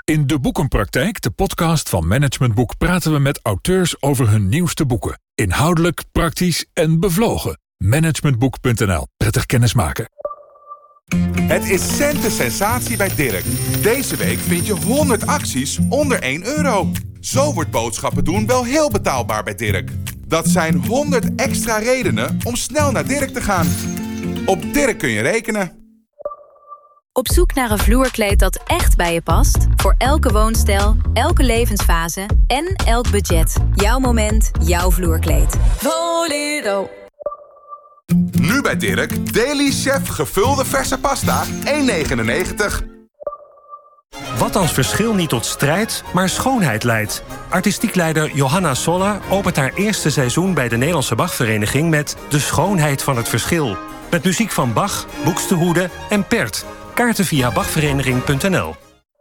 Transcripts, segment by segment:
In De Boekenpraktijk, de podcast van Management Boek, praten we met auteurs over hun nieuwste boeken. Inhoudelijk, praktisch en bevlogen. Managementboek.nl. Prettig kennismaken. Het is centensensatie bij Dirk. Deze week vind je 100 acties onder €1. Zo wordt boodschappen doen wel heel betaalbaar bij Dirk. Dat zijn 100 extra redenen om snel naar Dirk te gaan. Op Dirk kun je rekenen. Op zoek naar een vloerkleed dat echt bij je past? Voor elke woonstijl, elke levensfase en elk budget. Jouw moment, jouw vloerkleed. Voledo. Nu bij Dirk, Daily Chef gevulde verse pasta, €1,99. Wat als verschil niet tot strijd, maar schoonheid leidt? Artistiek leider Johanna Solla opent haar eerste seizoen bij de Nederlandse Bachvereniging met De Schoonheid van het Verschil. Met muziek van Bach, Buxtehude en Pert. Kaarten via bachvereniging.nl.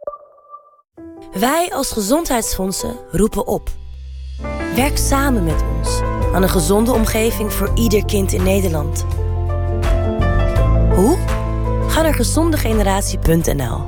Wij als gezondheidsfondsen roepen op. Werk samen met ons aan een gezonde omgeving voor ieder kind in Nederland. Hoe? Ga naar gezondegeneratie.nl.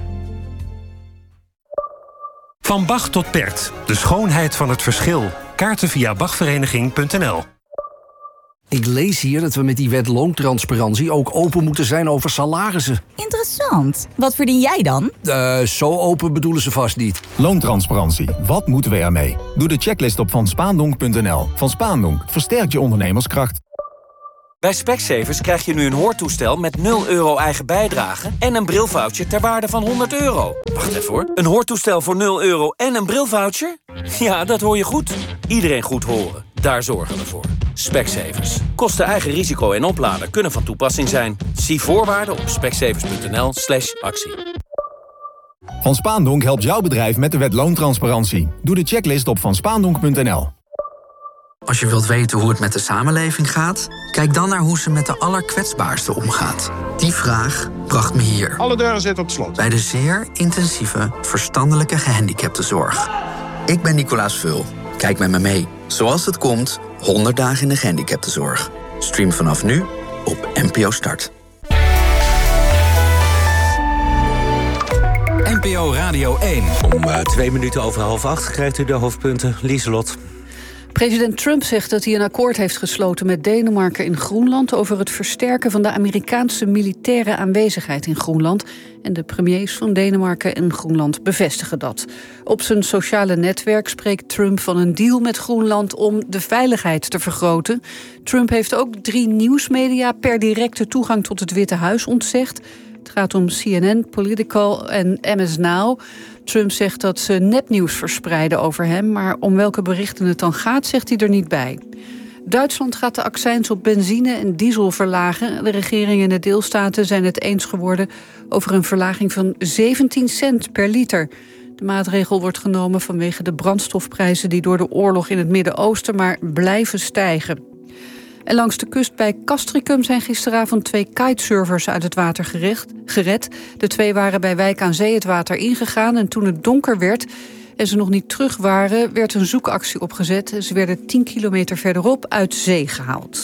Van Bach tot Pert. De schoonheid van het verschil. Kaarten via bachvereniging.nl. Ik lees hier dat we met die wet loontransparantie ook open moeten zijn over salarissen. Interessant. Wat verdien jij dan? Zo open bedoelen ze vast niet. Loontransparantie. Wat moeten we ermee? Doe de checklist op vanspaandonk.nl. Van Spaandonk versterkt je ondernemerskracht. Bij Specsavers krijg je nu een hoortoestel met €0 eigen bijdrage en een brilvoucher ter waarde van €100. Wacht even hoor. Een hoortoestel voor €0 en een brilvoucher? Ja, dat hoor je goed. Iedereen goed horen. Daar zorgen we voor. Specsavers. Kosten eigen risico en opladen kunnen van toepassing zijn. Zie voorwaarden op specsavers.nl/actie. Van Spaandonk helpt jouw bedrijf met de wet loontransparantie. Doe de checklist op vanspaandonk.nl. Als je wilt weten hoe het met de samenleving gaat, kijk dan naar hoe ze met de allerkwetsbaarsten omgaat. Die vraag bracht me hier. Alle deuren zitten op slot. Bij de zeer intensieve verstandelijke gehandicaptenzorg. Ik ben Nicolaas Vul. Kijk met me mee. Zoals het komt, 100 dagen in de gehandicaptenzorg. Stream vanaf nu op NPO Start. NPO Radio 1. Om 2 minuten over 7:30 krijgt u de hoofdpunten. Lieselot. President Trump zegt dat hij een akkoord heeft gesloten met Denemarken in Groenland over het versterken van de Amerikaanse militaire aanwezigheid in Groenland. En de premiers van Denemarken en Groenland bevestigen dat. Op zijn sociale netwerk spreekt Trump van een deal met Groenland om de veiligheid te vergroten. Trump heeft ook 3 nieuwsmedia per directe toegang tot het Witte Huis ontzegd. Het gaat om CNN, Political en MS Now. Trump zegt dat ze nepnieuws verspreiden over hem, maar om welke berichten het dan gaat, zegt hij er niet bij. Duitsland gaat de accijns op benzine en diesel verlagen. De regeringen in de deelstaten zijn het eens geworden over een verlaging van 17 cent per liter. De maatregel wordt genomen vanwege de brandstofprijzen die door de oorlog in het Midden-Oosten maar blijven stijgen. En langs de kust bij Castricum zijn gisteravond 2 kitesurfers uit het water gered. De 2 waren bij Wijk aan Zee het water ingegaan en toen het donker werd en ze nog niet terug waren, werd een zoekactie opgezet. Ze werden 10 kilometer verderop uit zee gehaald.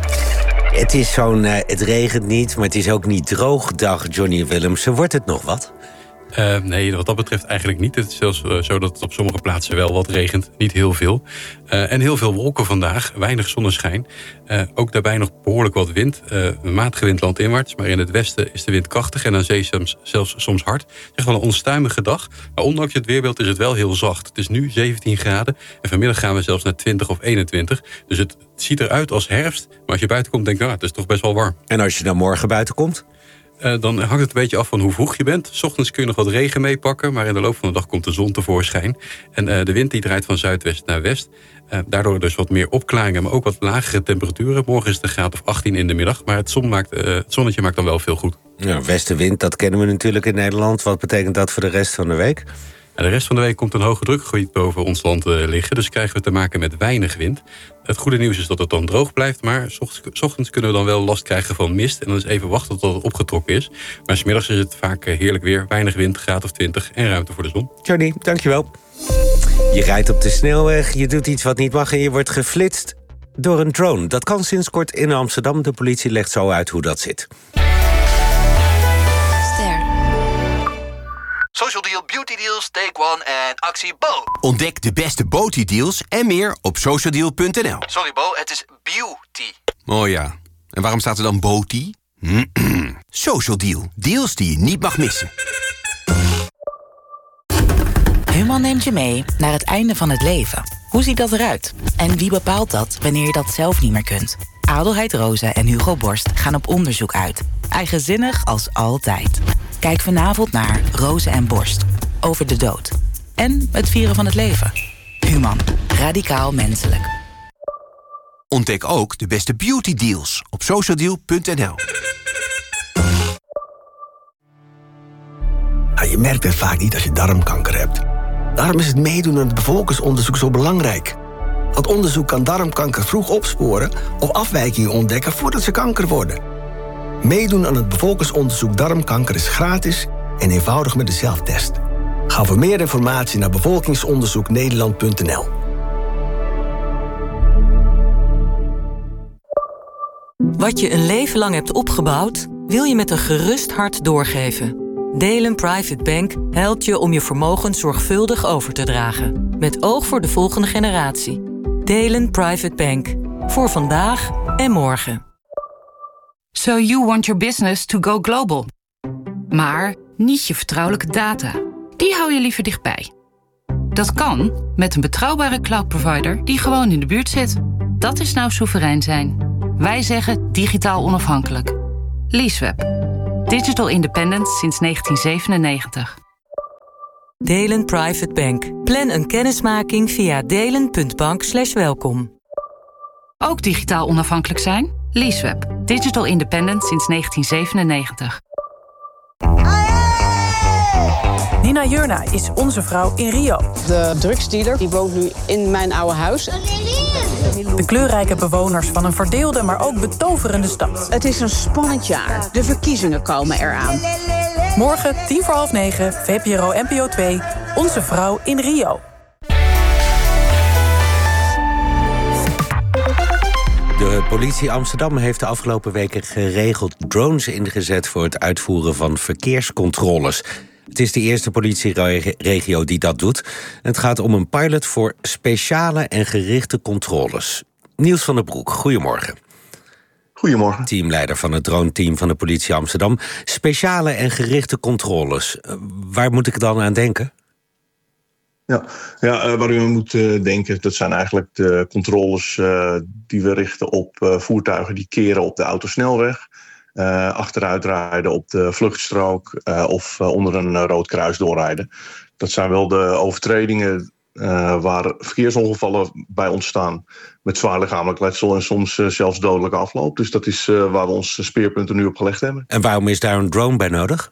Het is het regent niet, maar het is ook niet droog. Dag Johnny Willemsen, wordt het nog wat? Nee, wat dat betreft eigenlijk niet. Het is zelfs zo dat het op sommige plaatsen wel wat regent. Niet heel veel. En heel veel wolken vandaag. Weinig zonneschijn. Ook daarbij nog behoorlijk wat wind. Een matige wind landinwaarts. Maar in het westen is de wind krachtig. En aan zee zelfs soms hard. Het is echt wel een onstuimige dag. Maar ondanks het weerbeeld is het wel heel zacht. Het is nu 17 graden. En vanmiddag gaan we zelfs naar 20 of 21. Dus het ziet eruit als herfst. Maar als je buiten komt, denk je, het is toch best wel warm. En als je dan morgen buiten komt? Dan hangt het een beetje af van hoe vroeg je bent. 's Ochtends kun je nog wat regen meepakken, maar in de loop van de dag komt de zon tevoorschijn. En de wind die draait van zuidwest naar west. Daardoor dus wat meer opklaringen, maar ook wat lagere temperaturen. Morgen is het een graad of 18 in de middag, maar het zonnetje maakt dan wel veel goed. Ja, westenwind, dat kennen we natuurlijk in Nederland. Wat betekent dat voor de rest van de week? De rest van de week komt een hoge drukgebied boven ons land liggen. Dus krijgen we te maken met weinig wind. Het goede nieuws is dat het dan droog blijft. Maar 's ochtends kunnen we dan wel last krijgen van mist. En dan is even wachten tot het opgetrokken is. Maar 's middags is het vaak heerlijk weer. Weinig wind, graad of 20 en ruimte voor de zon. Johnny, dankjewel. Je rijdt op de snelweg, je doet iets wat niet mag en je wordt geflitst door een drone. Dat kan sinds kort in Amsterdam. De politie legt zo uit hoe dat zit. Social Deal, Beauty Deals, Take One en actie Bo. Ontdek de beste Beauty-deals en meer op socialdeal.nl. Sorry Bo, het is beauty. Oh ja, en waarom staat er dan Beauty? Social Deal, deals die je niet mag missen. Human neemt je mee naar het einde van het leven. Hoe ziet dat eruit? En wie bepaalt dat wanneer je dat zelf niet meer kunt? Adelheid Rozen en Hugo Borst gaan op onderzoek uit. Eigenzinnig als altijd. Kijk vanavond naar Rozen en Borst. Over de dood. En het vieren van het leven. Human. Radicaal menselijk. Ontdek ook de beste beauty deals op socialdeal.nl. Je merkt het vaak niet als je darmkanker hebt. Daarom is het meedoen aan het bevolkingsonderzoek zo belangrijk. Het onderzoek kan darmkanker vroeg opsporen of afwijkingen ontdekken voordat ze kanker worden. Meedoen aan het bevolkingsonderzoek darmkanker is gratis en eenvoudig met de zelftest. Ga voor meer informatie naar bevolkingsonderzoeknederland.nl. Wat je een leven lang hebt opgebouwd, wil je met een gerust hart doorgeven. Delen Private Bank helpt je om je vermogen zorgvuldig over te dragen. Met oog voor de volgende generatie. Delen Private Bank. Voor vandaag en morgen. So you want your business to go global. Maar niet je vertrouwelijke data. Die hou je liever dichtbij. Dat kan met een betrouwbare cloud-provider die gewoon in de buurt zit. Dat is nou soeverein zijn. Wij zeggen digitaal onafhankelijk. Leaseweb. Digital independence sinds 1997. Delen Private Bank. Plan een kennismaking via delen.bank/welkom. Ook digitaal onafhankelijk zijn? Leaseweb. Digital independence sinds 1997. Nina Jurna is onze vrouw in Rio. De drugsdealer die woont nu in mijn oude huis. De kleurrijke bewoners van een verdeelde, maar ook betoverende stad. Het is een spannend jaar. De verkiezingen komen eraan. Morgen 9:10, VPRO NPO 2, Onze Vrouw in Rio. De politie Amsterdam heeft de afgelopen weken geregeld drones ingezet voor het uitvoeren van verkeerscontroles. Het is de eerste politieregio die dat doet. Het gaat om een pilot voor speciale en gerichte controles. Niels van der Broek, goedemorgen. Goedemorgen. Teamleider van het drone-team van de politie Amsterdam. Speciale en gerichte controles. Waar moet ik dan aan denken? Waar u aan moet denken, dat zijn eigenlijk de controles die we richten op voertuigen die keren op de autosnelweg. Achteruit rijden op de vluchtstrook of onder een rood kruis doorrijden. Dat zijn wel de overtredingen waar verkeersongevallen bij ontstaan met zwaar lichamelijk letsel en soms zelfs dodelijke afloop. Dus dat is waar we onze speerpunten nu op gelegd hebben. En waarom is daar een drone bij nodig?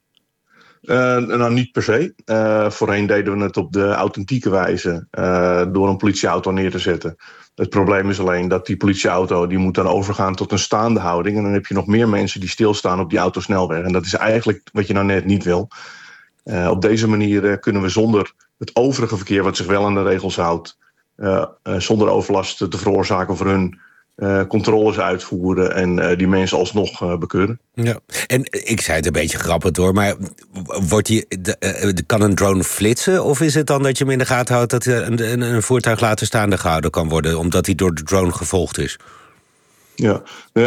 Niet per se. Voorheen deden we het op de authentieke wijze door een politieauto neer te zetten. Het probleem is alleen dat die politieauto die moet dan overgaan tot een staande houding. En dan heb je nog meer mensen die stilstaan op die autosnelweg. En dat is eigenlijk wat je nou net niet wil. Op deze manier kunnen we zonder het overige verkeer wat zich wel aan de regels houdt, zonder overlast te veroorzaken voor hun controles uitvoeren en die mensen alsnog bekeuren. Ja. En ik zei het een beetje grappig door, maar kan een drone flitsen? Of is het dan dat je hem in de gaten houdt dat een voertuig later staande gehouden kan worden, omdat hij door de drone gevolgd is? Ja,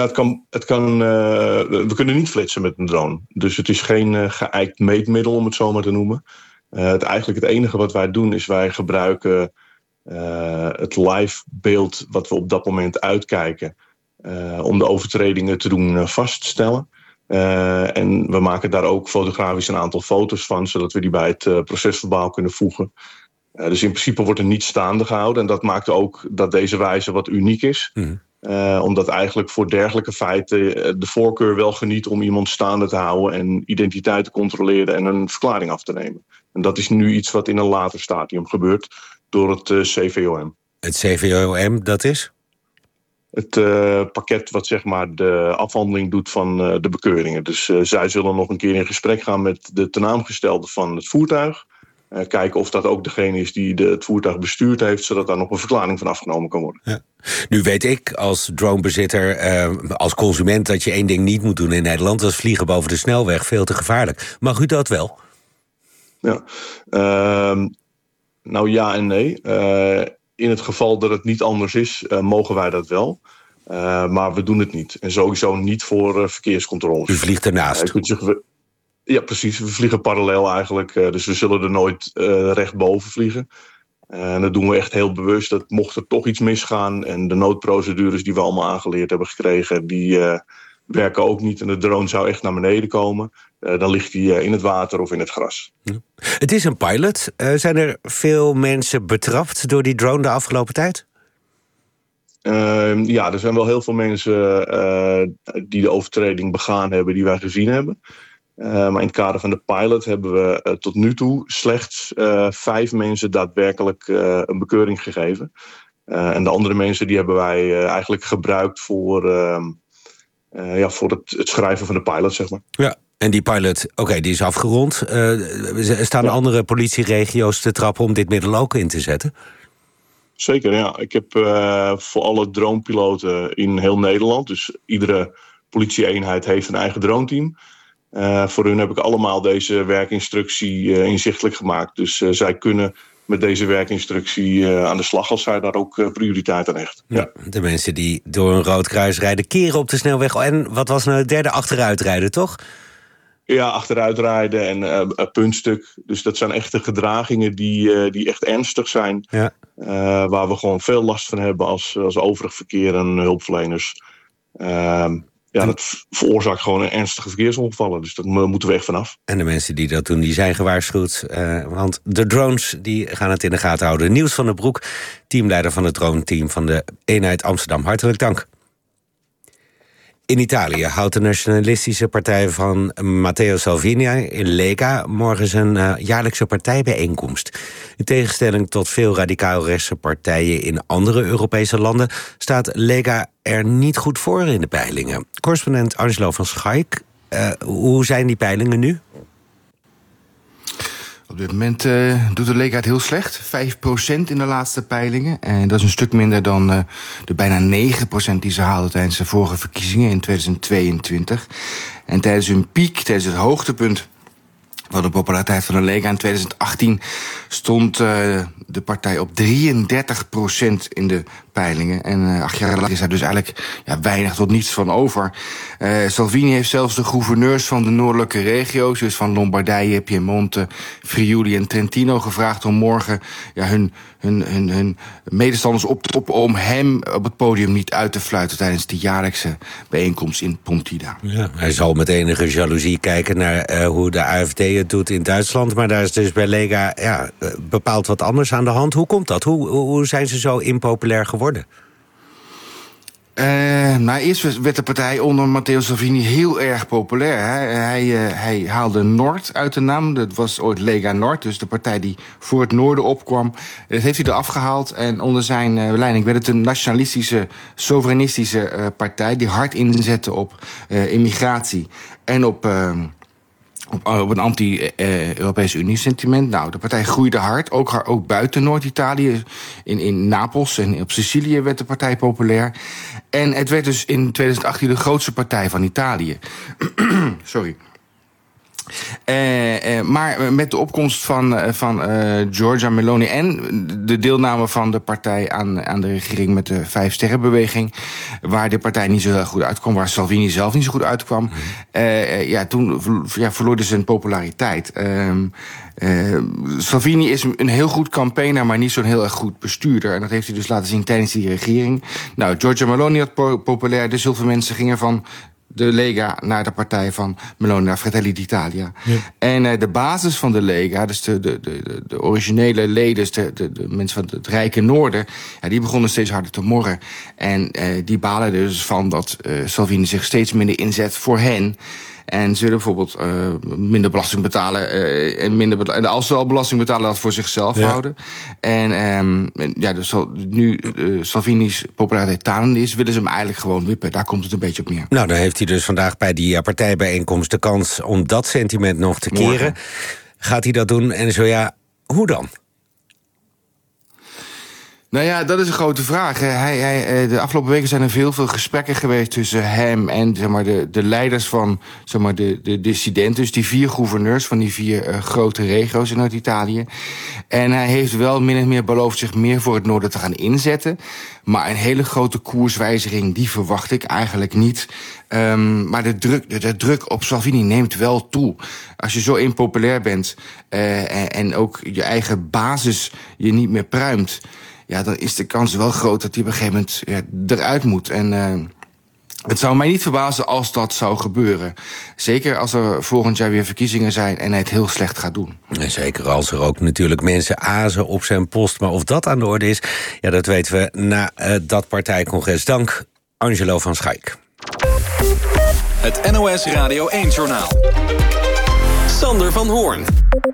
we kunnen niet flitsen met een drone. Dus het is geen geëikt meetmiddel, om het zo maar te noemen. Eigenlijk het enige wat wij doen is wij gebruiken het live beeld wat we op dat moment uitkijken om de overtredingen te doen vaststellen. En we maken daar ook fotografisch een aantal foto's van, zodat we die bij het procesverbaal kunnen voegen. Dus in principe wordt er niet staande gehouden. En dat maakt ook dat deze wijze wat uniek is. Omdat eigenlijk voor dergelijke feiten de voorkeur wel geniet om iemand staande te houden en identiteit te controleren en een verklaring af te nemen. En dat is nu iets wat in een later stadium gebeurt door het CVOM. Het CVOM, dat is? Het pakket wat zeg maar de afhandeling doet van de bekeuringen. Dus zij zullen nog een keer in gesprek gaan met de tenaamgestelde van het voertuig. Kijken of dat ook degene is die het voertuig bestuurd heeft, zodat daar nog een verklaring van afgenomen kan worden. Ja. Nu weet ik als dronebezitter, als consument, dat je één ding niet moet doen in Nederland. Dat is vliegen boven de snelweg, veel te gevaarlijk. Mag u dat wel? Ja. Nou ja en nee. In het geval dat het niet anders is, mogen wij dat wel. Maar we doen het niet. En sowieso niet voor verkeerscontroles. U vliegt ernaast. Ja, precies. We vliegen parallel eigenlijk. Dus we zullen er nooit recht boven vliegen. En dat doen we echt heel bewust. Dat mocht er toch iets misgaan. En de noodprocedures die we allemaal aangeleerd hebben gekregen, die werken ook niet. En de drone zou echt naar beneden komen. Dan ligt die in het water of in het gras. Ja. Het is een pilot. Zijn er veel mensen betrapt door die drone de afgelopen tijd? Ja, er zijn wel heel veel mensen die de overtreding begaan hebben, die wij gezien hebben. Maar in het kader van de pilot hebben we tot nu toe slechts 5 mensen daadwerkelijk een bekeuring gegeven. En de andere mensen die hebben wij eigenlijk gebruikt voor het schrijven van de pilot, zeg maar. Ja, en die pilot, die is afgerond. Staan andere politieregio's te trappen om dit middel ook in te zetten? Zeker, ja. Ik heb voor alle dronepiloten in heel Nederland, dus iedere politieeenheid heeft een eigen droneteam. Voor hun heb ik allemaal deze werkinstructie inzichtelijk gemaakt. Dus zij kunnen met deze werkinstructie aan de slag als zij daar ook prioriteit aan hechten. Ja. De mensen die door een rood kruis rijden, keren op de snelweg. En wat was nou het derde? Achteruitrijden, toch? Ja, achteruitrijden en een puntstuk. Dus dat zijn echte gedragingen die echt ernstig zijn. Ja. Waar we gewoon veel last van hebben als overig verkeer en hulpverleners. Dat veroorzaakt gewoon ernstige verkeersongevallen. Dus daar moeten we echt vanaf. En de mensen die dat doen, die zijn gewaarschuwd. Want de drones die gaan het in de gaten houden. Niels van der Broek, teamleider van het drone-team van de eenheid Amsterdam. Hartelijk dank. In Italië houdt de nationalistische partij van Matteo Salvini in Lega morgen zijn jaarlijkse partijbijeenkomst. In tegenstelling tot veel radicaal-rechtse partijen in andere Europese landen staat Lega er niet goed voor in de peilingen. Correspondent Angelo van Schaik, hoe zijn die peilingen nu? Op dit moment doet de Lega het heel slecht. 5% in de laatste peilingen. En dat is een stuk minder dan de bijna 9% die ze haalden tijdens de vorige verkiezingen in 2022. En tijdens hun piek, tijdens het hoogtepunt van de populariteit van de Lega in 2018... stond de partij op 33% in de peilingen. En 8 jaar later is daar dus eigenlijk weinig tot niets van over. Salvini heeft zelfs de gouverneurs van de noordelijke regio's, dus van Lombardije, Piemonte, Friuli en Trentino, gevraagd om morgen hun medestanders op te roepen om hem op het podium niet uit te fluiten tijdens de jaarlijkse bijeenkomst in Pontida. Ja, hij zal met enige jaloezie kijken naar hoe de AfD het doet in Duitsland, maar daar is dus bij Lega bepaald wat anders aan de hand. Hoe komt dat? Hoe zijn ze zo impopulair geworden? Eerst werd de partij onder Matteo Salvini heel erg populair. Hij haalde Noord uit de naam. Dat was ooit Lega Nord, dus de partij die voor het noorden opkwam. Dat heeft hij eraf gehaald. En onder zijn leiding werd het een nationalistische, soeverainistische partij die hard inzette op immigratie en op een anti-Europese Unie-sentiment. Nou, de partij groeide hard, ook buiten Noord-Italië. In Napels en op Sicilië werd de partij populair. En het werd dus in 2018 de grootste partij van Italië. Sorry. Maar met de opkomst van Giorgia Meloni en de deelname van de partij aan de regering met de 5-sterrenbeweging, waar de partij niet zo heel goed uitkwam, waar Salvini zelf niet zo goed uitkwam, toen verloor ze zijn populariteit. Salvini is een heel goed campaigner, maar niet zo'n heel erg goed bestuurder. En dat heeft hij dus laten zien tijdens die regering. Nou, Giorgia Meloni had populair, dus heel veel mensen gingen van de Lega naar de partij van Meloni, naar Fratelli d'Italia. Ja. En de basis van de Lega, dus de originele leden, de mensen van het rijke noorden, die begonnen steeds harder te morren. En die balen dus van dat Salvini zich steeds minder inzet voor hen. En ze willen bijvoorbeeld minder belasting betalen. En als ze al belasting betalen, dat voor zichzelf houden. En dus nu Salvini's populariteit talende is, willen ze hem eigenlijk gewoon wippen. Daar komt het een beetje op neer. Nou, dan heeft hij dus vandaag bij die partijbijeenkomst de kans om dat sentiment nog te keren. Gaat hij dat doen? En zo ja, hoe dan? Nou ja, dat is een grote vraag. De afgelopen weken zijn er veel gesprekken geweest tussen hem en zeg maar, de leiders van zeg maar, de dissidenten. Dus die 4 gouverneurs van die 4 grote regio's in Noord-Italië. En hij heeft wel min of meer beloofd zich meer voor het noorden te gaan inzetten. Maar een hele grote koerswijziging, die verwacht ik eigenlijk niet. Maar de druk op Salvini neemt wel toe. Als je zo impopulair bent en ook je eigen basis je niet meer pruimt, ja, dan is de kans wel groot dat hij op een gegeven moment eruit moet. En het zou mij niet verbazen als dat zou gebeuren. Zeker als er volgend jaar weer verkiezingen zijn en hij het heel slecht gaat doen. En zeker als er ook natuurlijk mensen azen op zijn post. Maar of dat aan de orde is, ja, dat weten we na dat partijcongres. Dank, Angelo van Schaik. Het NOS Radio 1-journaal. Sander van Hoorn.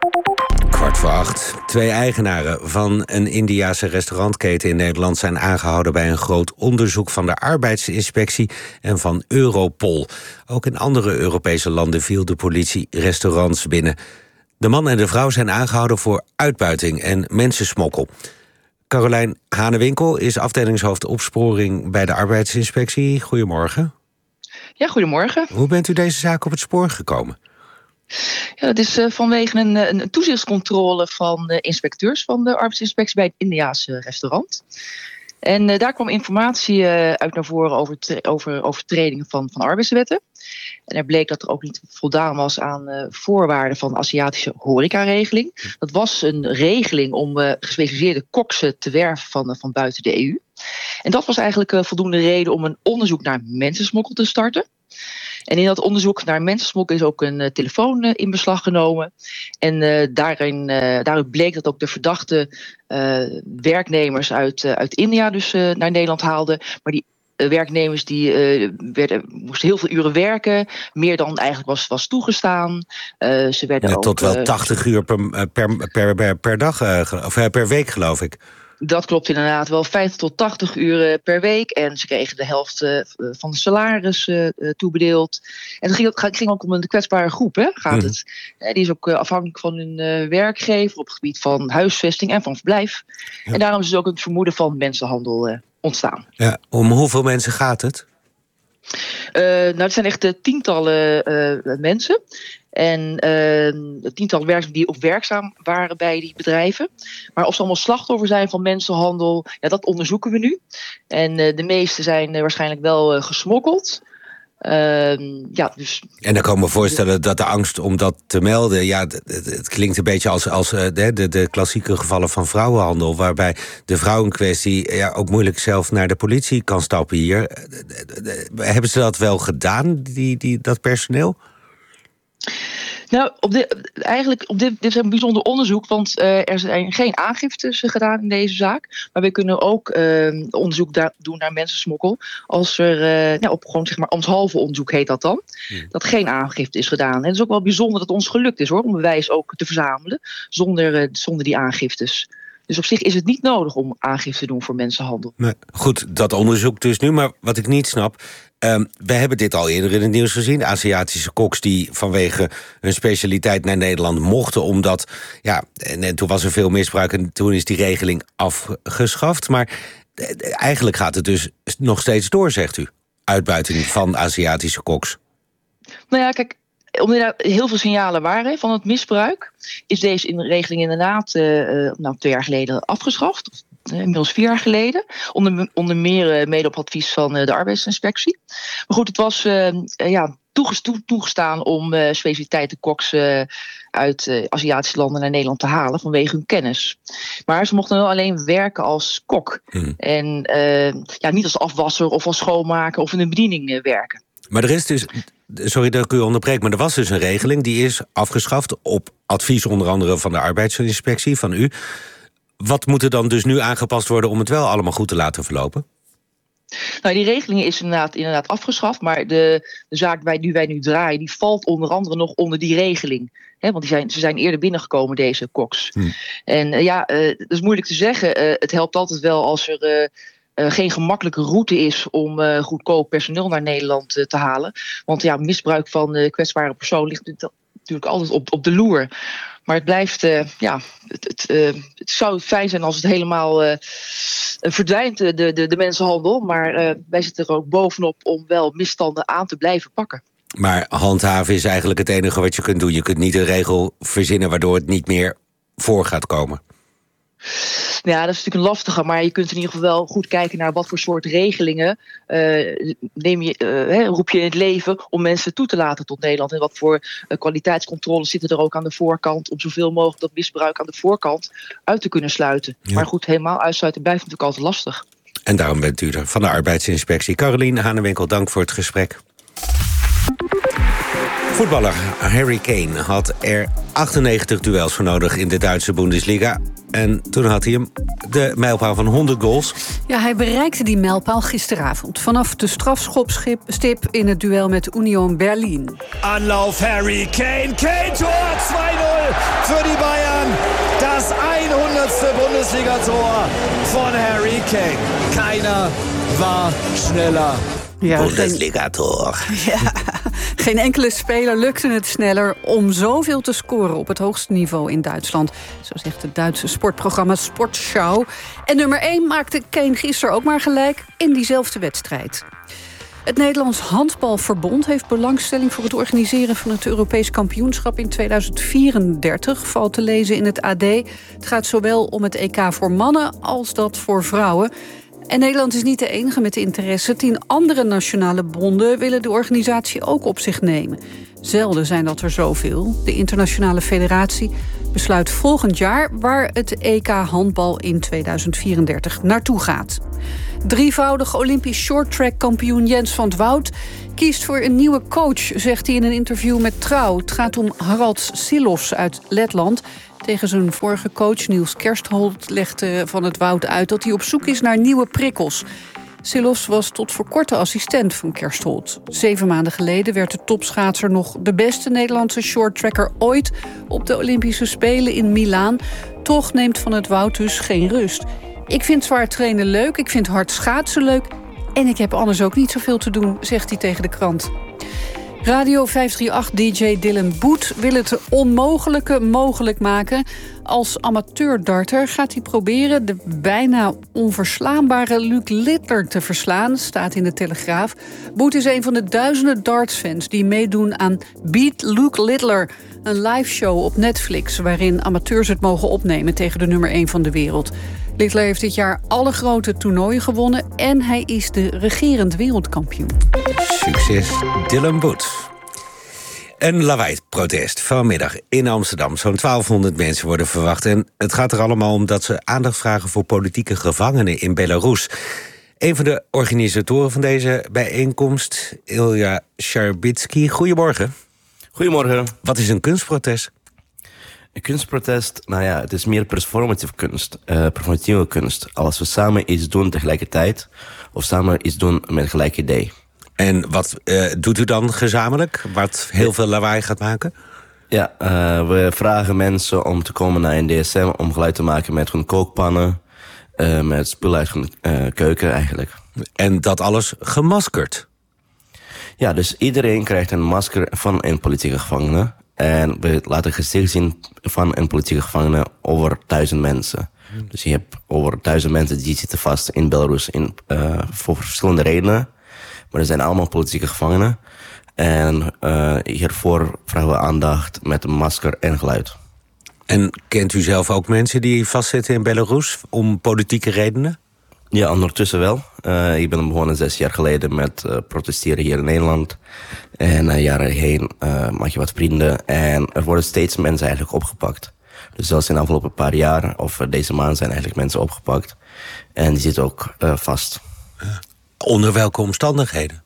7:15. 2 eigenaren van een Indiase restaurantketen in Nederland zijn aangehouden bij een groot onderzoek van de arbeidsinspectie en van Europol. Ook in andere Europese landen viel de politie restaurants binnen. De man en de vrouw zijn aangehouden voor uitbuiting en mensensmokkel. Carolijn Hanewinkel is afdelingshoofd opsporing bij de arbeidsinspectie. Goedemorgen. Ja, goedemorgen. Hoe bent u deze zaak op het spoor gekomen? Ja, dat is vanwege een toezichtscontrole van inspecteurs van de arbeidsinspectie bij het Indiase restaurant. En daar kwam informatie uit naar voren over overtredingen van arbeidswetten. En er bleek dat er ook niet voldaan was aan voorwaarden van de Aziatische horecaregeling. Dat was een regeling om gespecialiseerde koksen te werven van buiten de EU. En dat was eigenlijk voldoende reden om een onderzoek naar mensensmokkel te starten. En in dat onderzoek naar mensensmokkel is ook een telefoon in beslag genomen. En daaruit bleek dat ook de verdachte werknemers uit India dus naar Nederland haalden. Maar die werknemers die moesten heel veel uren werken. Meer dan eigenlijk was toegestaan. Ze werden ook, tot wel 80 uur per dag, of per week, geloof ik. Dat klopt inderdaad, wel 50 tot 80 uur per week. En ze kregen de helft van de salaris toebedeeld. En het ging ook om een kwetsbare groep, hè, gaat het. Die is ook afhankelijk van hun werkgever op het gebied van huisvesting en van verblijf. Ja. En daarom is ook het vermoeden van mensenhandel ontstaan. Ja, om hoeveel mensen gaat het? Het zijn echt tientallen mensen. En tientallen werkzaam die ook werkzaam waren bij die bedrijven. Maar of ze allemaal slachtoffer zijn van mensenhandel, ja, dat onderzoeken we nu. En de meeste zijn waarschijnlijk wel gesmokkeld. Dus. En dan kan ik me voorstellen dat de angst om dat te melden, ja, het klinkt een beetje als de klassieke gevallen van vrouwenhandel, waarbij de vrouw in kwestie ook moeilijk zelf naar de politie kan stappen hier. Hebben ze dat wel gedaan, dat personeel? Nou, dit is een bijzonder onderzoek, want er zijn geen aangiftes gedaan in deze zaak. Maar we kunnen ook onderzoek doen naar mensensmokkel als er op gewoon zeg maar ambtshalve onderzoek heet dat dan. Dat geen aangifte is gedaan. En het is ook wel bijzonder dat het ons gelukt is hoor, om bewijs ook te verzamelen zonder die aangiftes. Dus op zich is het niet nodig om aangifte te doen voor mensenhandel. Nee, goed, dat onderzoek dus nu. Maar wat ik niet snap, we hebben dit al eerder in het nieuws gezien. Aziatische koks die vanwege hun specialiteit naar Nederland mochten, omdat, ja, en toen was er veel misbruik en toen is die regeling afgeschaft. Maar eigenlijk gaat het dus nog steeds door, zegt u. Uitbuiting van Aziatische koks. Nou ja, kijk, omdat er heel veel signalen waren van het misbruik, is deze regeling inderdaad 2 jaar geleden afgeschaft. Inmiddels 4 jaar geleden. Onder meer mede op advies van de arbeidsinspectie. Maar goed, het was toegestaan om specialiteitenkoks uit Aziatische landen naar Nederland te halen vanwege hun kennis. Maar ze mochten wel alleen werken als kok. En niet als afwasser of als schoonmaker of in een bediening werken. Maar er is dus, sorry dat ik u onderbreek, maar er was dus een regeling die is afgeschaft op advies onder andere van de arbeidsinspectie, van u. Wat moet er dan dus nu aangepast worden om het wel allemaal goed te laten verlopen? Nou, die regeling is inderdaad afgeschaft, maar de zaak die wij nu draaien, die valt onder andere nog onder die regeling. Want ze zijn eerder binnengekomen, deze koks. En dat is moeilijk te zeggen. Het helpt altijd wel als er geen gemakkelijke route is om goedkoop personeel naar Nederland te halen. Want misbruik van kwetsbare persoon ligt natuurlijk altijd op de loer. Maar het blijft, het zou fijn zijn als het helemaal verdwijnt, de mensenhandel. Maar wij zitten er ook bovenop om wel misstanden aan te blijven pakken. Maar handhaven is eigenlijk het enige wat je kunt doen. Je kunt niet een regel verzinnen waardoor het niet meer voor gaat komen. Ja, dat is natuurlijk een lastige, maar je kunt in ieder geval wel goed kijken naar wat voor soort regelingen roep je in het leven om mensen toe te laten tot Nederland. En wat voor kwaliteitscontroles zitten er ook aan de voorkant om zoveel mogelijk dat misbruik aan de voorkant uit te kunnen sluiten. Ja. Maar goed, helemaal uitsluiten blijft natuurlijk altijd lastig. En daarom bent u er van de arbeidsinspectie. Carolien Hanewinkel, dank voor het gesprek. Voetballer Harry Kane had er 98 duels voor nodig in de Duitse Bundesliga. En toen had hij hem de mijlpaal van 100 goals. Ja, hij bereikte die mijlpaal gisteravond. Vanaf de strafschopstip in het duel met Union Berlin. Anlauf Harry Kane. Kane Tor 2-0 für die Bayern. Das 100ste Bundesliga-Tor von Harry Kane. Keiner war schneller. Ja, Bundesliga-Tor. Ja, geen enkele speler lukte het sneller om zoveel te scoren op het hoogste niveau in Duitsland. Zo zegt het Duitse sportprogramma Sportschau. En nummer 1 maakte Kane gisteren ook maar gelijk in diezelfde wedstrijd. Het Nederlands Handbalverbond heeft belangstelling voor het organiseren van het Europees kampioenschap in 2034, valt te lezen in het AD. Het gaat zowel om het EK voor mannen als dat voor vrouwen. En Nederland is niet de enige met interesse. 10 andere nationale bonden willen de organisatie ook op zich nemen. Zelden zijn dat er zoveel. De Internationale Federatie besluit volgend jaar waar het EK handbal in 2034 naartoe gaat. Drievoudig Olympisch shorttrack-kampioen Jens van 't Woud kiest voor een nieuwe coach, zegt hij in een interview met Trouw. Het gaat om Harald Silovs uit Letland. Tegen zijn vorige coach Niels Kerstholt legde Van 't Woud uit dat hij op zoek is naar nieuwe prikkels. Silovs was tot voor kort de assistent van Kerstholt. 7 maanden geleden werd de topschaatser nog de beste Nederlandse shorttracker ooit op de Olympische Spelen in Milaan. Toch neemt Van 't Woud dus geen rust. Ik vind zwaar trainen leuk, ik vind hard schaatsen leuk en ik heb anders ook niet zoveel te doen, zegt hij tegen de krant. Radio 538-dj Dylan Boet wil het onmogelijke mogelijk maken. Als amateur-darter gaat hij proberen de bijna onverslaanbare Luc Littler te verslaan, staat in de Telegraaf. Boet is een van de duizenden dartsfans die meedoen aan Beat Luc Littler, een liveshow op Netflix waarin amateurs het mogen opnemen tegen de nummer 1 van de wereld. Littler heeft dit jaar alle grote toernooien gewonnen en hij is de regerend wereldkampioen. Succes, Dylan Boet. Een lawaai-protest vanmiddag in Amsterdam. Zo'n 1200 mensen worden verwacht. En het gaat er allemaal om dat ze aandacht vragen voor politieke gevangenen in Belarus. Een van de organisatoren van deze bijeenkomst, Ilja Sharbitsky. Goedemorgen. Goedemorgen. Wat is een kunstprotest? Een kunstprotest, het is meer performative kunst, performatieve kunst. Als we samen iets doen tegelijkertijd, of samen iets doen met een gelijk idee. En wat doet u dan gezamenlijk, wat heel veel lawaai gaat maken? Ja, we vragen mensen om te komen naar een DSM om geluid te maken met hun kookpannen, met spullen uit hun keuken eigenlijk. En dat alles gemaskerd? Ja, dus iedereen krijgt een masker van een politieke gevangene. En we laten gezicht zien van een politieke gevangene over 1000 mensen. Dus je hebt over 1000 mensen die zitten vast in Belarus voor verschillende redenen. Maar er zijn allemaal politieke gevangenen. En hiervoor vragen we aandacht met een masker en geluid. En kent u zelf ook mensen die vastzitten in Belarus om politieke redenen? Ja, ondertussen wel. Ik ben begonnen 6 jaar geleden met protesteren hier in Nederland. En jaren heen maak je wat vrienden. En er worden steeds mensen eigenlijk opgepakt. Dus zelfs in de afgelopen paar jaar, of deze maand, zijn eigenlijk mensen opgepakt. En die zitten ook vast. Onder welke omstandigheden?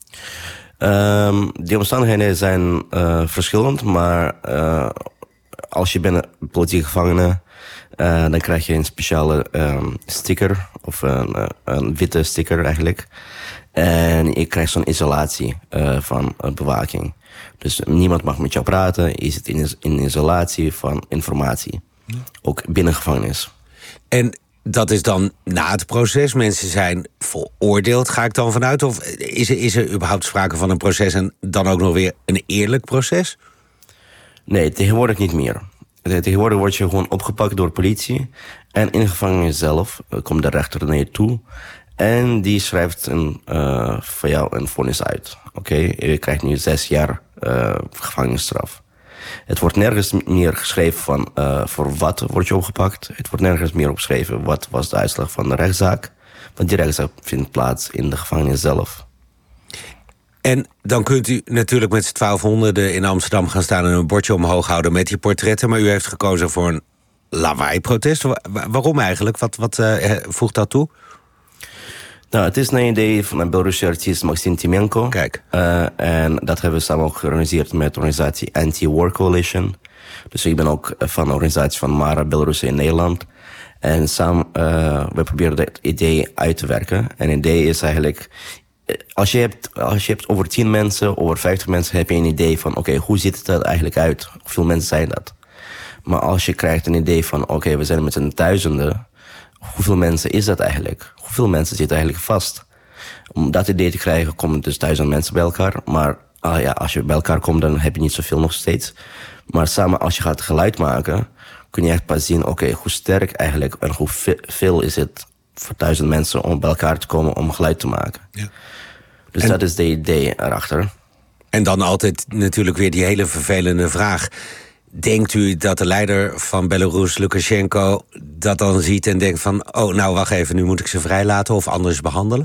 Die omstandigheden zijn verschillend. Maar als je bent een politieke gevangene, dan krijg je een speciale sticker. Of een witte sticker eigenlijk. En je krijgt zo'n isolatie van bewaking. Dus niemand mag met jou praten. Je zit in isolatie van informatie. Ook binnen gevangenis. En dat is dan na het proces? Mensen zijn veroordeeld, ga ik dan vanuit? Of is er überhaupt sprake van een proces en dan ook nog weer een eerlijk proces? Nee, tegenwoordig niet meer. Tegenwoordig word je gewoon opgepakt door politie. En in de gevangenis zelf komt de rechter naar je toe. En die schrijft voor jou een vonnis uit. Oké, je krijgt nu 6 jaar gevangenisstraf. Het wordt nergens meer geschreven van voor wat word je opgepakt. Het wordt nergens meer opgeschreven wat was de uitslag van de rechtszaak. Want die rechtszaak vindt plaats in de gevangenis zelf. En dan kunt u natuurlijk met z'n 1200 in Amsterdam gaan staan en een bordje omhoog houden met die portretten. Maar u heeft gekozen voor een lawaai-protest. Waarom eigenlijk? Wat voegt dat toe? Nou, het is een idee van een Belorusse artiest Maxim Timenko. Kijk. En dat hebben we samen ook georganiseerd met de organisatie Anti-War Coalition. Dus ik ben ook van de organisatie van Mara Belarussen in Nederland. En samen, we proberen dat idee uit te werken. En het idee is eigenlijk, als je hebt over 10 mensen, over 50 mensen, heb je een idee van, oké, hoe ziet het er eigenlijk uit? Hoeveel mensen zijn dat? Maar als je krijgt een idee van, oké, we zijn met z'n duizenden, hoeveel mensen is dat eigenlijk? Hoeveel mensen zitten eigenlijk vast? Om dat idee te krijgen, komen dus 1000 mensen bij elkaar. Maar als je bij elkaar komt, dan heb je niet zoveel nog steeds. Maar samen, als je gaat geluid maken, kun je echt pas zien, oké, hoe sterk eigenlijk en hoeveel is het voor 1000 mensen om bij elkaar te komen om geluid te maken. Ja. Dus dat is de idee erachter. En dan altijd natuurlijk weer die hele vervelende vraag. Denkt u dat de leider van Belarus, Lukashenko, dat dan ziet en denkt van, oh, nou, wacht even, nu moet ik ze vrijlaten of anders behandelen?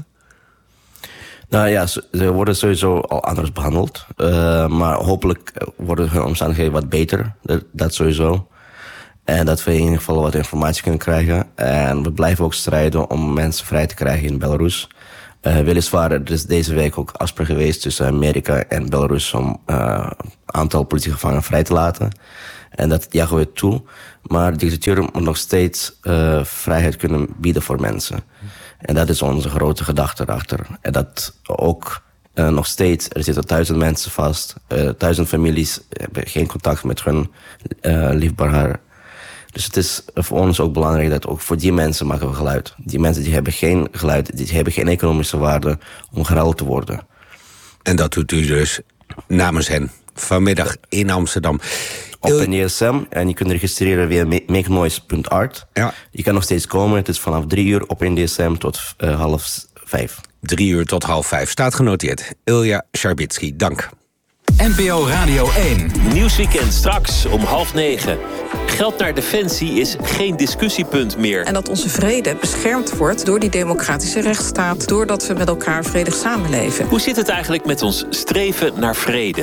Nou ja, ze worden sowieso al anders behandeld. Maar hopelijk worden hun omstandigheden wat beter. Dat sowieso. En dat we in ieder geval wat informatie kunnen krijgen. En we blijven ook strijden om mensen vrij te krijgen in Belarus. Weliswaar, er is deze week ook afspraak geweest tussen Amerika en Belarus om een aantal politieke gevangenen vrij te laten. En dat jagen we toe. Maar de dictatuur moet nog steeds vrijheid kunnen bieden voor mensen. En dat is onze grote gedachte erachter. En dat ook nog steeds, er zitten 1000 mensen vast. 1000 families hebben geen contact met hun liefbaar. Dus het is voor ons ook belangrijk dat ook voor die mensen maken we geluid. Die mensen die hebben geen geluid, die hebben geen economische waarde om geruild te worden. En dat doet u dus namens hen vanmiddag in Amsterdam. Op NDSM en je kunt registreren via makenoise.art. Ja. Je kan nog steeds komen, het is vanaf 3 uur op NDSM tot 4:30. 3 uur tot 4:30, staat genoteerd. Ilja Sharbitsky, dank. NPO Radio 1. Nieuwsweekend straks om 8:30. Geld naar defensie is geen discussiepunt meer. En dat onze vrede beschermd wordt door die democratische rechtsstaat, doordat we met elkaar vredig samenleven. Hoe zit het eigenlijk met ons streven naar vrede?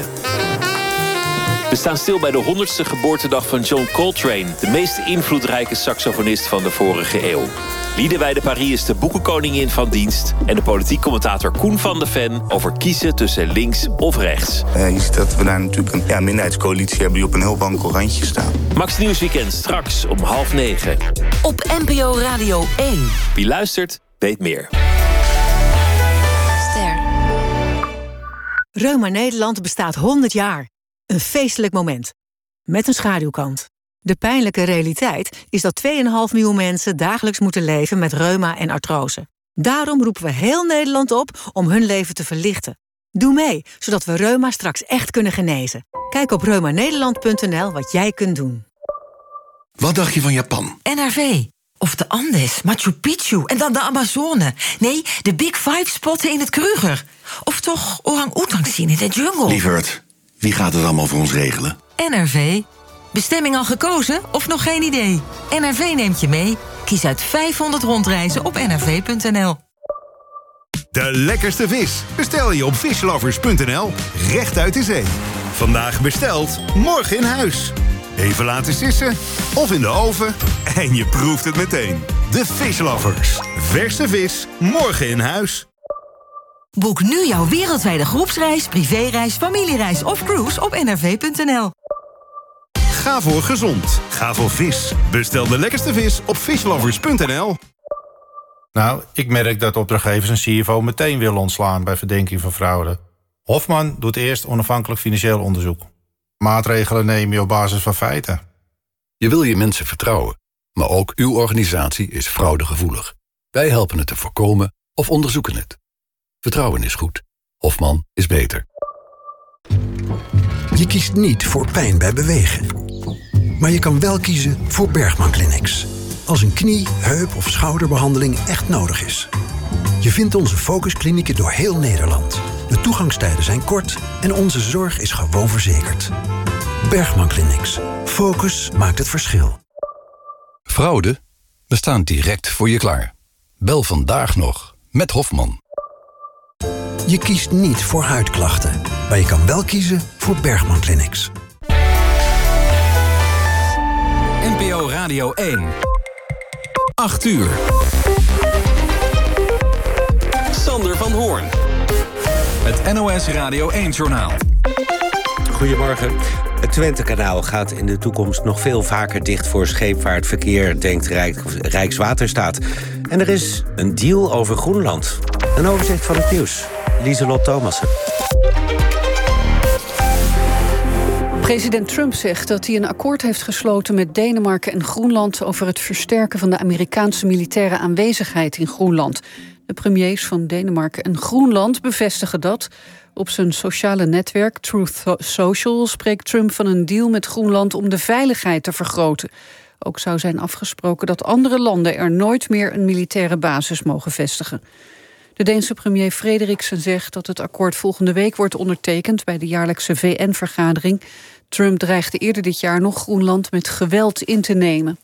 We staan stil bij de 100ste geboortedag van John Coltrane, de meest invloedrijke saxofonist van de vorige eeuw. Liedewij de Paris is de boekenkoningin van dienst en de politiek commentator Koen van de Ven over kiezen tussen links of rechts. Je ziet dat we daar natuurlijk een minderheidscoalitie hebben die op een heel wankel randje staan. Max Nieuwsweekend straks om 8:30. Op NPO Radio 1. Wie luistert, weet meer. Ster. Reuma Nederland bestaat 100 jaar. Een feestelijk moment. Met een schaduwkant. De pijnlijke realiteit is dat 2,5 miljoen mensen dagelijks moeten leven met reuma en artrose. Daarom roepen we heel Nederland op om hun leven te verlichten. Doe mee, zodat we reuma straks echt kunnen genezen. Kijk op reumanederland.nl wat jij kunt doen. Wat dacht je van Japan? NRV. Of de Andes, Machu Picchu en dan de Amazone. Nee, de Big Five spotten in het Kruger. Of toch orang-oetang zien in de jungle. Lieverd, wie gaat het allemaal voor ons regelen? NRV. Bestemming al gekozen of nog geen idee? NRV neemt je mee. Kies uit 500 rondreizen op nrv.nl. De lekkerste vis bestel je op fishlovers.nl. Recht uit de zee. Vandaag besteld, morgen in huis. Even laten sissen of in de oven en je proeft het meteen. De Fishlovers. Verse vis, morgen in huis. Boek nu jouw wereldwijde groepsreis, privéreis, familiereis of cruise op nrv.nl. Ga voor gezond. Ga voor vis. Bestel de lekkerste vis op fishlovers.nl. Nou, ik merk dat opdrachtgevers een CFO meteen willen ontslaan bij verdenking van fraude. Hofman doet eerst onafhankelijk financieel onderzoek. Maatregelen neem je op basis van feiten. Je wil je mensen vertrouwen, maar ook uw organisatie is fraudegevoelig. Wij helpen het te voorkomen of onderzoeken het. Vertrouwen is goed. Hofman is beter. Je kiest niet voor pijn bij bewegen. Maar je kan wel kiezen voor Bergman Clinics. Als een knie, heup of schouderbehandeling echt nodig is. Je vindt onze focusklinieken door heel Nederland. De toegangstijden zijn kort en onze zorg is gewoon verzekerd. Bergman Clinics. Focus maakt het verschil. Fraude? We staan direct voor je klaar. Bel vandaag nog met Hofman. Je kiest niet voor huidklachten, maar je kan wel kiezen voor Bergman Clinics. NPO Radio 1. 8 uur. Sander van Hoorn. Het NOS Radio 1-journaal. Goedemorgen. Het Twentekanaal gaat in de toekomst nog veel vaker dicht voor scheepvaartverkeer, denkt Rijkswaterstaat. En er is een deal over Groenland. Een overzicht van het nieuws. Lieselot Thomassen. President Trump zegt dat hij een akkoord heeft gesloten met Denemarken en Groenland over het versterken van de Amerikaanse militaire aanwezigheid in Groenland. De premiers van Denemarken en Groenland bevestigen dat. Op zijn sociale netwerk Truth Social spreekt Trump van een deal met Groenland om de veiligheid te vergroten. Ook zou zijn afgesproken dat andere landen er nooit meer een militaire basis mogen vestigen. De Deense premier Frederiksen zegt dat het akkoord volgende week wordt ondertekend bij de jaarlijkse VN-vergadering. Trump dreigde eerder dit jaar nog Groenland met geweld in te nemen.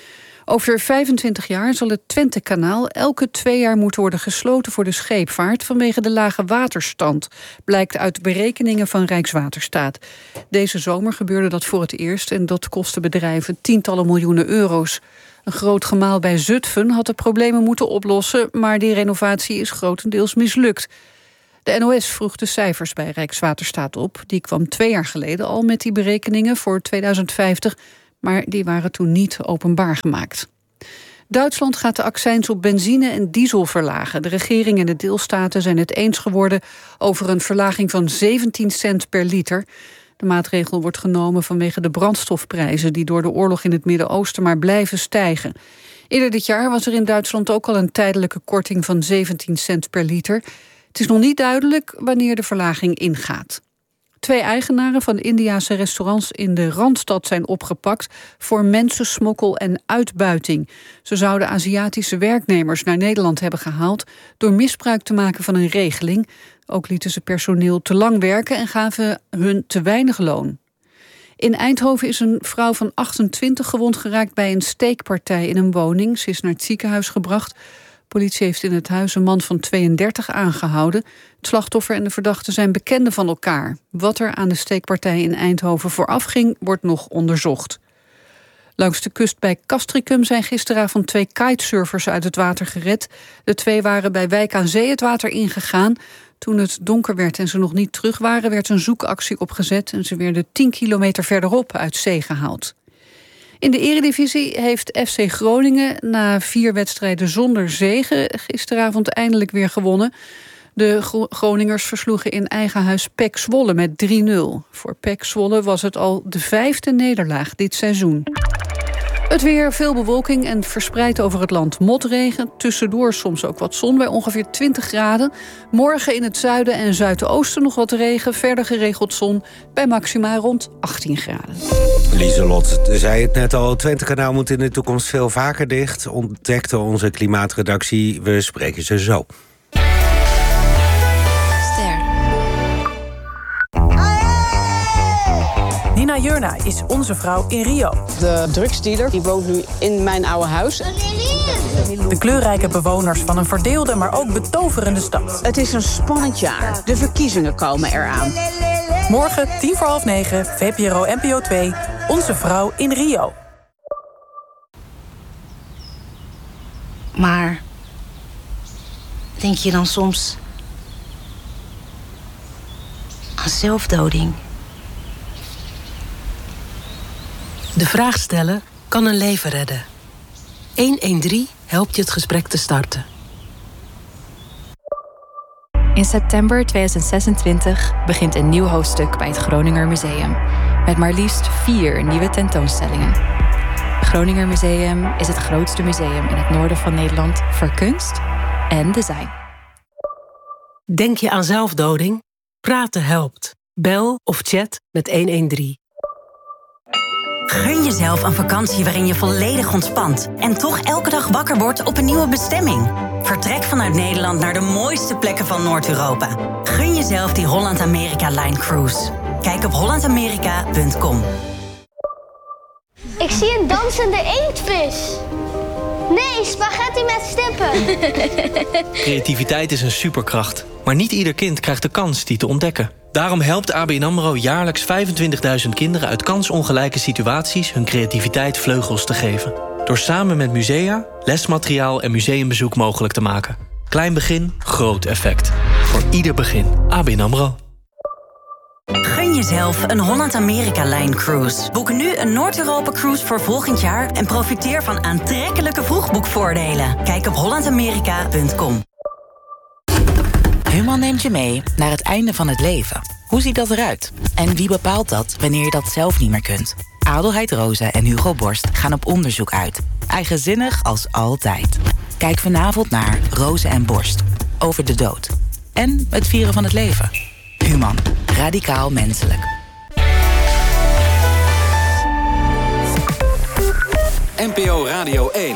Over 25 jaar zal het Twentekanaal elke 2 jaar moeten worden gesloten voor de scheepvaart vanwege de lage waterstand, blijkt uit berekeningen van Rijkswaterstaat. Deze zomer gebeurde dat voor het eerst en dat kostte bedrijven tientallen miljoenen euro's. Een groot gemaal bij Zutphen had de problemen moeten oplossen, maar die renovatie is grotendeels mislukt. De NOS vroeg de cijfers bij Rijkswaterstaat op. Die kwam 2 jaar geleden al met die berekeningen voor 2050... maar die waren toen niet openbaar gemaakt. Duitsland gaat de accijns op benzine en diesel verlagen. De regering en de deelstaten zijn het eens geworden over een verlaging van 17 cent per liter. De maatregel wordt genomen vanwege de brandstofprijzen die door de oorlog in het Midden-Oosten maar blijven stijgen. Eerder dit jaar was er in Duitsland ook al een tijdelijke korting van 17 cent per liter. Het is nog niet duidelijk wanneer de verlaging ingaat. 2 eigenaren van Indiase restaurants in de Randstad zijn opgepakt voor mensensmokkel en uitbuiting. Ze zouden Aziatische werknemers naar Nederland hebben gehaald door misbruik te maken van een regeling. Ook lieten ze personeel te lang werken en gaven hun te weinig loon. In Eindhoven is een vrouw van 28 gewond geraakt bij een steekpartij in een woning. Ze is naar het ziekenhuis gebracht. Politie heeft in het huis een man van 32 aangehouden. Het slachtoffer en de verdachte zijn bekenden van elkaar. Wat er aan de steekpartij in Eindhoven vooraf ging, wordt nog onderzocht. Langs de kust bij Castricum zijn gisteravond 2 kitesurfers uit het water gered. De 2 waren bij Wijk aan Zee het water ingegaan. Toen het donker werd en ze nog niet terug waren, werd een zoekactie opgezet en ze werden 10 kilometer verderop uit zee gehaald. In de Eredivisie heeft FC Groningen na 4 wedstrijden zonder zege gisteravond eindelijk weer gewonnen. De Groningers versloegen in eigen huis PEC Zwolle met 3-0. Voor PEC Zwolle was het al de 5e nederlaag dit seizoen. Het weer, veel bewolking en verspreid over het land motregen. Tussendoor soms ook wat zon bij ongeveer 20 graden. Morgen in het zuiden en zuidoosten nog wat regen. Verder geregeld zon bij maxima rond 18 graden. Lieselot zei het net al, het Twentekanaal moet in de toekomst veel vaker dicht. Ontdekte onze klimaatredactie. We spreken ze zo. Nina Jurna is onze vrouw in Rio. De drugsdealer die woont nu in mijn oude huis. De kleurrijke bewoners van een verdeelde, maar ook betoverende stad. Het is een spannend jaar. De verkiezingen komen eraan. Morgen 9:10, VPRO NPO 2, onze vrouw in Rio. Maar denk je dan soms aan zelfdoding? De vraag stellen kan een leven redden. 113 helpt je het gesprek te starten. In september 2026 begint een nieuw hoofdstuk bij het Groninger Museum. Met maar liefst 4 nieuwe tentoonstellingen. Het Groninger Museum is het grootste museum in het noorden van Nederland voor kunst en design. Denk je aan zelfdoding? Praten helpt. Bel of chat met 113. Gun jezelf een vakantie waarin je volledig ontspant en toch elke dag wakker wordt op een nieuwe bestemming. Vertrek vanuit Nederland naar de mooiste plekken van Noord-Europa. Gun jezelf die Holland-Amerika-Line Cruise. Kijk op hollandamerika.com. Ik zie een dansende inktvis. Nee, spaghetti met stippen. Creativiteit is een superkracht. Maar niet ieder kind krijgt de kans die te ontdekken. Daarom helpt ABN AMRO jaarlijks 25.000 kinderen uit kansongelijke situaties hun creativiteit vleugels te geven. Door samen met musea, lesmateriaal en museumbezoek mogelijk te maken. Klein begin, groot effect. Voor ieder begin. ABN AMRO. Gun jezelf een Holland-Amerika-Line Cruise. Boek nu een Noord-Europa-cruise voor volgend jaar en profiteer van aantrekkelijke vroegboekvoordelen. Kijk op hollandamerika.com. Human neemt je mee naar het einde van het leven. Hoe ziet dat eruit? En wie bepaalt dat wanneer je dat zelf niet meer kunt? Adelheid Rozen en Hugo Borst gaan op onderzoek uit. Eigenzinnig als altijd. Kijk vanavond naar Rozen en Borst. Over de dood. En het vieren van het leven. Human. Radicaal menselijk. NPO Radio 1.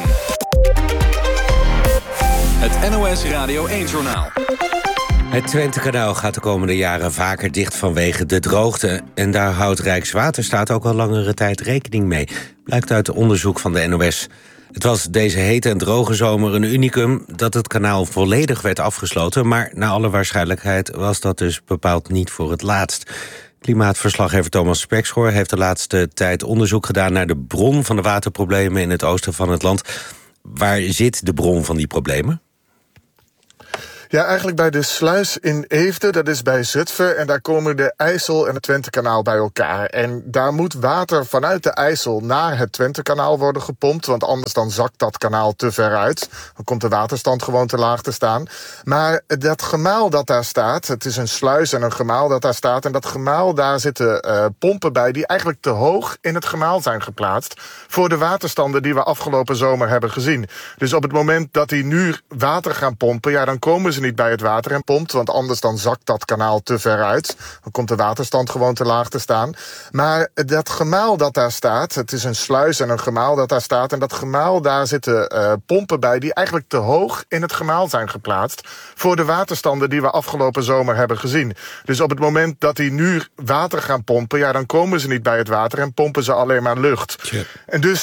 Het NOS Radio 1-journaal. Het Twentekanaal gaat de komende jaren vaker dicht vanwege de droogte. En daar houdt Rijkswaterstaat ook al langere tijd rekening mee. Blijkt uit onderzoek van de NOS. Het was deze hete en droge zomer een unicum dat het kanaal volledig werd afgesloten. Maar naar alle waarschijnlijkheid was dat dus bepaald niet voor het laatst. Klimaatverslaggever Thomas Spekschoor heeft de laatste tijd onderzoek gedaan naar de bron van de waterproblemen in het oosten van het land. Waar zit de bron van die problemen? Ja, eigenlijk bij de sluis in Eefde, dat is bij Zutphen. En daar komen de IJssel en het Twentekanaal bij elkaar. En daar moet water vanuit de IJssel naar het Twentekanaal worden gepompt. Want anders dan zakt dat kanaal te ver uit. Dan komt de waterstand gewoon te laag te staan. Maar dat gemaal dat daar staat, het is een sluis en een gemaal dat daar staat. En dat gemaal, daar zitten pompen bij die eigenlijk te hoog in het gemaal zijn geplaatst. Voor de waterstanden die we afgelopen zomer hebben gezien. Dus op het moment dat die nu water gaan pompen, ja, dan komen ze niet bij het water en pompt, want anders dan zakt dat kanaal te ver uit. Dan komt de waterstand gewoon te laag te staan. Maar dat gemaal dat daar staat, het is een sluis en een gemaal dat daar staat. En dat gemaal, daar zitten pompen bij die eigenlijk te hoog in het gemaal zijn geplaatst. Voor de waterstanden die we afgelopen zomer hebben gezien. Dus op het moment dat die nu water gaan pompen, ja, dan komen ze niet bij het water en pompen ze alleen maar lucht. Ja. En dus